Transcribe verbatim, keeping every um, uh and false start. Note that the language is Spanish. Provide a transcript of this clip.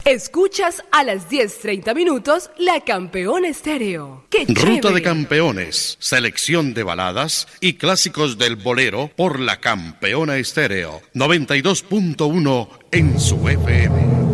Escuchas a las diez treinta minutos La Campeona Estéreo. ¡Qué Ruta chévere! de Campeones, selección de baladas y clásicos del bolero por La Campeona Estéreo, noventa y dos punto uno en su F M.